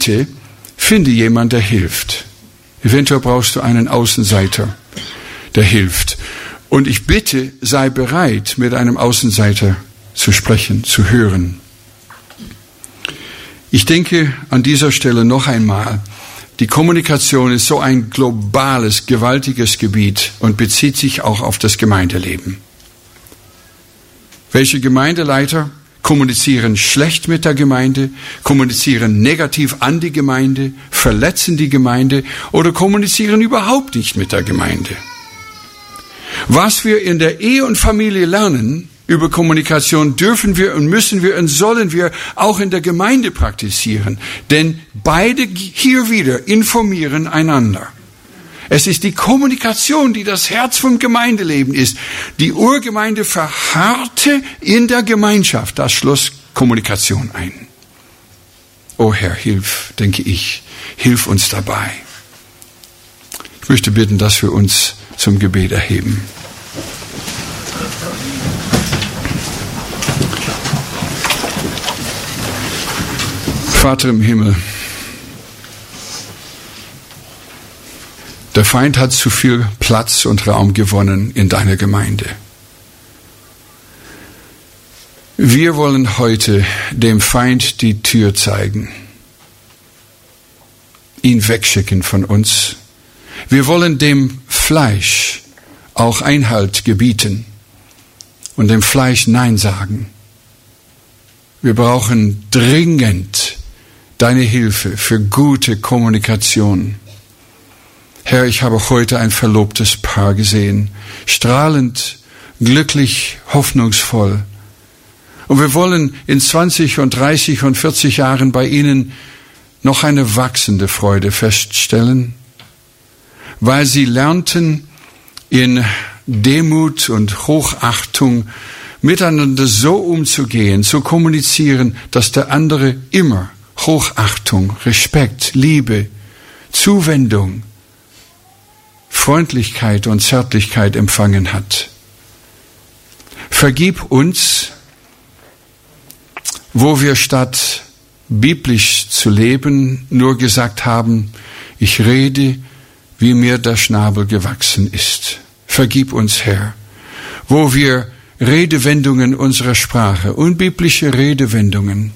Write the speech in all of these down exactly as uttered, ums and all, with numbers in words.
bitte, finde jemanden, der hilft. Eventuell brauchst du einen Außenseiter, der hilft. Und ich bitte, sei bereit, mit einem Außenseiter zu sprechen, zu hören. Ich denke an dieser Stelle noch einmal, die Kommunikation ist so ein globales, gewaltiges Gebiet und bezieht sich auch auf das Gemeindeleben. Welche Gemeindeleiter kommunizieren schlecht mit der Gemeinde, kommunizieren negativ an die Gemeinde, verletzen die Gemeinde oder kommunizieren überhaupt nicht mit der Gemeinde? Was wir in der Ehe und Familie lernen über Kommunikation, dürfen wir und müssen wir und sollen wir auch in der Gemeinde praktizieren. Denn beide hier wieder informieren einander. Es ist die Kommunikation, die das Herz vom Gemeindeleben ist. Die Urgemeinde verharrte in der Gemeinschaft. Das schloss Kommunikation ein. O Herr, hilf, denke ich, hilf uns dabei. Ich möchte bitten, dass wir uns zum Gebet erheben. Vater im Himmel, der Feind hat zu viel Platz und Raum gewonnen in deiner Gemeinde. Wir wollen heute dem Feind die Tür zeigen, ihn wegschicken von uns. Wir wollen dem Fleisch auch Einhalt gebieten und dem Fleisch Nein sagen. Wir brauchen dringend deine Hilfe für gute Kommunikation. Herr, ich habe heute ein verlobtes Paar gesehen, strahlend, glücklich, hoffnungsvoll. Und wir wollen in zwanzig und dreißig und vierzig Jahren bei ihnen noch eine wachsende Freude feststellen, weil sie lernten, in Demut und Hochachtung miteinander so umzugehen, zu kommunizieren, dass der andere immer Hochachtung, Respekt, Liebe, Zuwendung, Freundlichkeit und Zärtlichkeit empfangen hat. Vergib uns, wo wir statt biblisch zu leben nur gesagt haben, ich rede, wie mir der Schnabel gewachsen ist. Vergib uns, Herr, wo wir Redewendungen unserer Sprache, unbiblische Redewendungen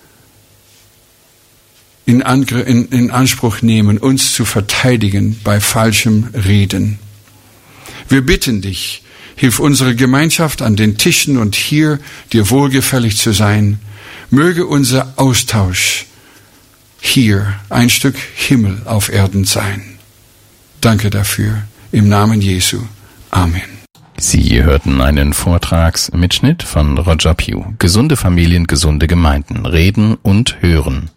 in, Angr- in, in Anspruch nehmen, uns zu verteidigen bei falschem Reden. Wir bitten dich, hilf unsere Gemeinschaft an den Tischen und hier dir wohlgefällig zu sein. Möge unser Austausch hier ein Stück Himmel auf Erden sein. Danke dafür. Im Namen Jesu. Amen. Sie hörten einen Vortragsmitschnitt von Roger Pugh. Gesunde Familien, gesunde Gemeinden. Reden und hören.